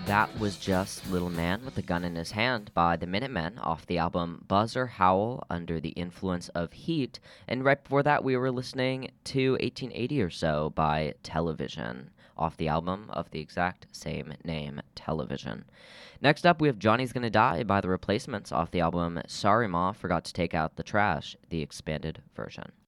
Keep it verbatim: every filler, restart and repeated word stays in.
That was just Little Man with a Gun in His Hand by the Minutemen off the album Buzz or Howl Under the Influence of Heat. And right before that, we were listening to eighteen eighty or So by Television off the album of the exact same name, Television. Next up, we have Johnny's Gonna Die by The Replacements off the album Sorry Ma Forgot to Take Out the Trash, the expanded version.